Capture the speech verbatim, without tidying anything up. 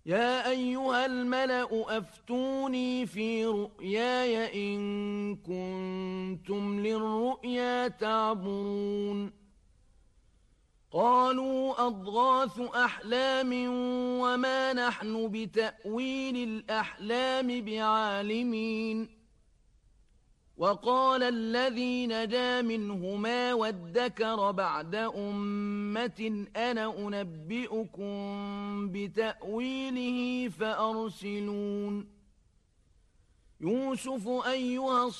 يا أيها الملأ أفتوني في رؤياي إن كنتم للرؤيا تعبرون قالوا أضغاث أحلام وما نحن بتأويل الأحلام بعالمين وقال الذي نجا منهما وادكر بعد أمة أنا أنبئكم بتأويله فأرسلون يوسف أيها